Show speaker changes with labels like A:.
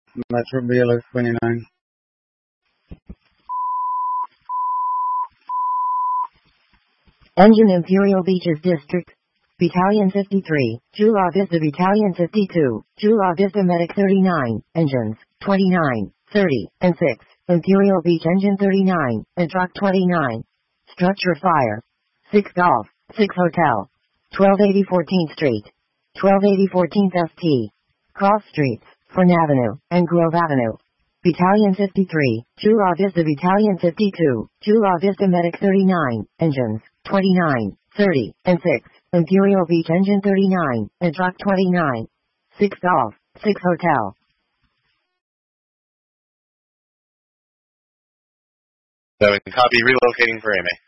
A: Metro BLX 29.
B: Engine Imperial Beaches District. Battalion 53, Chula Vista Battalion 52, Chula Vista Medic 39, engines, 29, 30, and 6, Imperial Beach Engine 39, and Truck 29. Structure fire. 6 Golf, 6 Hotel. 1280 14th Street. 1280 14th ST. Cross Streets, Fern Avenue, and Grove Avenue. Battalion 53, Chula Vista Battalion 52, Chula Vista Medic 39, engines, 29, 30, and 6, Imperial Beach Engine 39, and Truck 29. 6 Golf, 6 Hotel.
C: So copy relocating for AMA.